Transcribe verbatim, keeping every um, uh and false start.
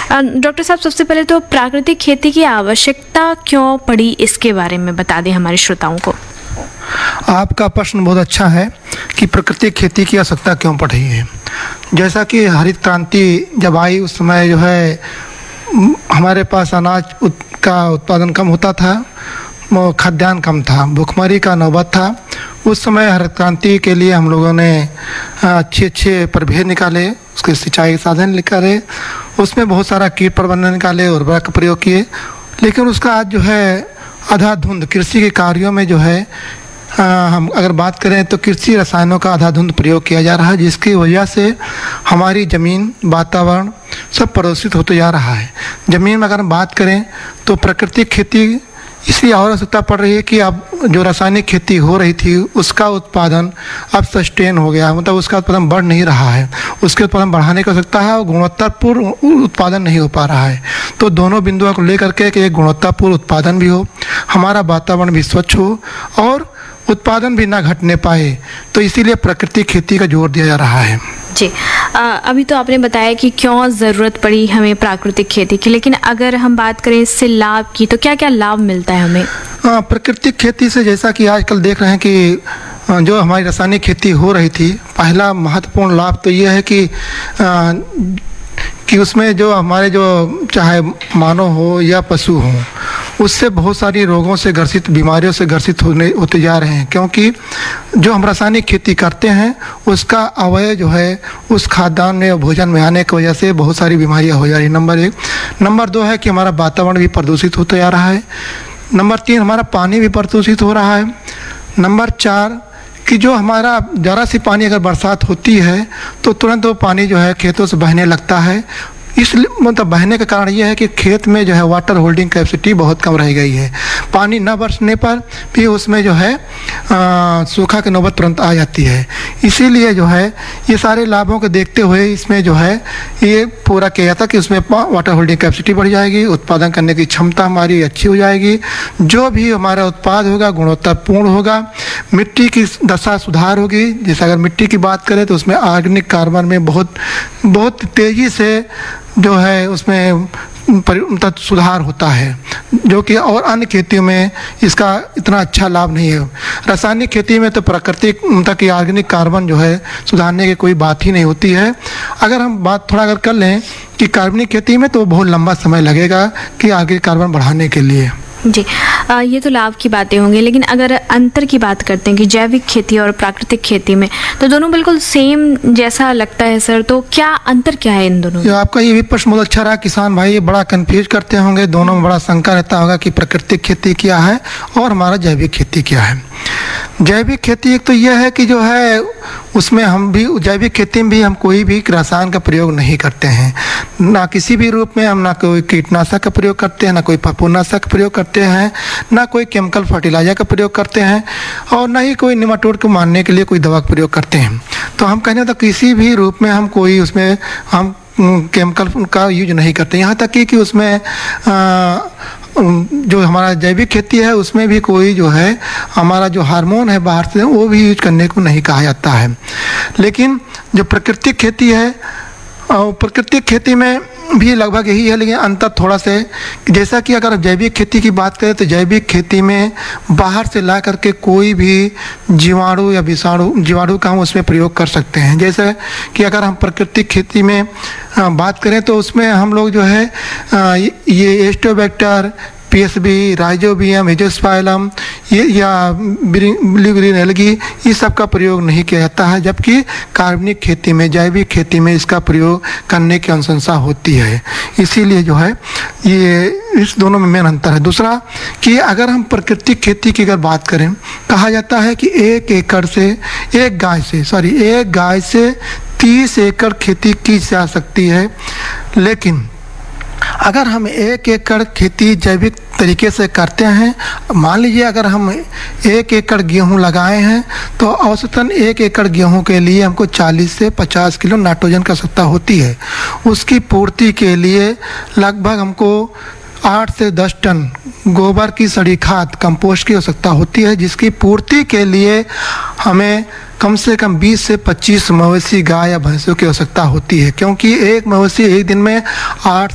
अ, doctor साहब, सबसे पहले तो प्राकृतिक खेती की आवश्यकता क्यों पड़ी, इसके बारे में बता दें हमारे श्रोताओं को। आपका प्रश्न बहुत अच्छा है कि प्राकृतिक खेती की आवश्यकता क्यों पड़ रही है। जैसा कि हरित क्रांति जब आई उस समय जो है हमारे पास अनाज उत, का उत्पादन कम होता था, खाद्यान्न कम था, भूखमरी का नौबत था। उस समय हरित क्रांति के लिए हम लोगों ने अच्छे अच्छे प्रभेद निकाले, उसके सिंचाई के साधन निकाले, उसमें बहुत सारा कीट प्रबंधन निकाले, उर्वरक का प्रयोग किए। लेकिन उसका आज जो है अंधाधुंध कृषि के कार्यों में जो है आ, हम अगर बात करें तो कृषि रसायनों का अंधाधुंध प्रयोग किया जा रहा है, जिसकी वजह से हमारी ज़मीन, वातावरण सब प्रदूषित होते जा रहा है। ज़मीन में अगर हम बात करें तो प्राकृतिक खेती इसलिए और आवश्यकता पड़ रही है कि अब जो रासायनिक खेती हो रही थी उसका उत्पादन अब सस्टेन हो गया, मतलब उसका उत्पादन बढ़ नहीं रहा है। उसके उत्पादन बढ़ाने की आवश्यकता है और गुणवत्तापूर्ण उत्पादन नहीं हो पा रहा है। तो दोनों बिंदुओं को लेकर के कि एक गुणवत्तापूर्ण उत्पादन भी हो, हमारा वातावरण भी स्वच्छ हो और उत्पादन भी ना घटने पाए, तो इसीलिए प्राकृतिक खेती का जोर दिया जा रहा है। जी, आ, अभी तो आपने बताया कि क्यों ज़रूरत पड़ी हमें प्राकृतिक खेती की, लेकिन अगर हम बात करें इससे लाभ की, तो क्या क्या लाभ मिलता है हमें? आ, प्राकृतिक खेती से जैसा कि आजकल देख रहे हैं कि जो हमारी रासायनिक खेती हो रही थी, पहला महत्वपूर्ण लाभ तो ये है कि आ, कि उसमें जो हमारे जो चाहे मानव हो या पशु हो, उससे बहुत सारी रोगों से ग्रसित, बीमारियों से ग्रसित होने होते जा रहे हैं। क्योंकि जो हम रासायनिक खेती करते हैं उसका अवयव जो है उस खाद्यान्न में, भोजन में आने की वजह से बहुत सारी बीमारियां हो जा रही हैं, नंबर एक। नंबर दो है कि हमारा वातावरण भी प्रदूषित होता जा रहा है। नंबर तीन, हमारा पानी भी प्रदूषित हो रहा है। नंबर चार कि जो हमारा ज़रा सी पानी अगर बरसात होती है तो तुरंत वो पानी जो है खेतों से बहने लगता है। इसलिए मतलब बहने का कारण ये है कि खेत में जो है वाटर होल्डिंग कैपेसिटी बहुत कम रह गई है। पानी न बरसने पर भी उसमें जो है सूखा की नौबत तुरंत आ जाती है। इसीलिए जो है ये सारे लाभों को देखते हुए इसमें जो है ये पूरा किया जाता कि उसमें वाटर होल्डिंग कैपेसिटी बढ़ जाएगी, उत्पादन करने की क्षमता हमारी अच्छी हो जाएगी, जो भी हमारा उत्पाद होगा गुणवत्तापूर्ण होगा, मिट्टी की दशा सुधार होगी। जैसे अगर मिट्टी की बात करें तो उसमें ऑर्गेनिक कार्बन में बहुत बहुत तेज़ी से जो है उसमें सुधार होता है, जो कि और अन्य खेतियों में इसका इतना अच्छा लाभ नहीं है। रासायनिक खेती में तो प्राकृतिक तक ऑर्गेनिक कार्बन जो है सुधारने की कोई बात ही नहीं होती है। अगर हम बात थोड़ा अगर कर लें कि कार्बनिक खेती में तो बहुत लंबा समय लगेगा कि ऑर्गेनिक कार्बन बढ़ाने के लिए। जी, आ, ये तो लाभ की बातें होंगी, लेकिन अगर अंतर की बात करते हैं कि जैविक खेती और प्राकृतिक खेती में, तो दोनों बिल्कुल सेम जैसा लगता है सर, तो क्या अंतर क्या है इन दोनों में? आपका ये भी प्रश्न बहुत अच्छा रहा। किसान भाई बड़ा कंफ्यूज करते होंगे, दोनों में बड़ा शंका रहता होगा कि प्राकृतिक खेती क्या है और हमारा जैविक खेती क्या है। जैविक खेती एक तो यह है कि जो है उसमें हम भी जैविक खेती में भी हम कोई भी रसायन का प्रयोग नहीं करते हैं, ना किसी भी रूप में हम ना कोई कीटनाशक का प्रयोग करते हैं, ना कोई फफूंदनाशक का प्रयोग करते हैं, ना कोई केमिकल फर्टिलाइजर का प्रयोग करते हैं और ना ही कोई निमाटोड को मारने के लिए कोई दवा का प्रयोग करते हैं। तो हम कहने तो किसी भी रूप में हम कोई उसमें हम केमिकल का यूज नहीं करते। यहाँ तक कि, कि उसमें आ, जो हमारा जैविक खेती है उसमें भी कोई जो है हमारा जो हार्मोन है बाहर से वो भी यूज करने को नहीं कहा जाता है। लेकिन जो प्राकृतिक खेती है, प्राकृतिक खेती में भी लगभग यही है, लेकिन अंतर थोड़ा सा जैसा कि अगर जैविक खेती की बात करें तो जैविक खेती में बाहर से ला करके कोई भी जीवाणु या विषाणु जीवाणु का हम उसमें प्रयोग कर सकते हैं। जैसे कि अगर हम प्राकृतिक खेती में बात करें तो उसमें हम लोग जो है ये एस्टोबैक्टर, पीएसबी, राइजोबियम, एजोस्पाइलम ये या ब्लू ग्रीन एल्गी, इस सब का प्रयोग नहीं किया जाता है, जबकि कार्बनिक खेती में, जैविक खेती में इसका प्रयोग करने की अनुशंसा होती है। इसीलिए जो है ये इस दोनों में मेन अंतर है। दूसरा कि अगर हम प्राकृतिक खेती की अगर बात करें, कहा जाता है कि एक एकड़ से एक गाय से सॉरी एक गाय से तीस एकड़ खेती की जा सकती है। लेकिन अगर हम एक एकड़ खेती जैविक तरीके से करते हैं, मान लीजिए अगर हम एक एकड़ गेहूं लगाए हैं तो औसतन एक एकड़ गेहूं के लिए हमको चालीस से पचास किलो नाइट्रोजन की आवश्यकता होती है। उसकी पूर्ति के लिए लगभग हमको आठ से दस टन गोबर की सड़ी खाद, कंपोस्ट की आवश्यकता होती है, जिसकी पूर्ति के लिए हमें कम से कम बीस से पच्चीस मवेशी गाय या भैंसों की आवश्यकता होती है। क्योंकि एक मवेशी एक दिन में आठ